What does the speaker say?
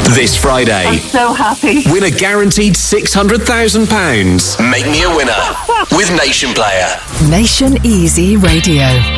This Friday, I'm so happy. win a guaranteed £600,000. Make me a winner with Nation Player. Nation Easy Radio.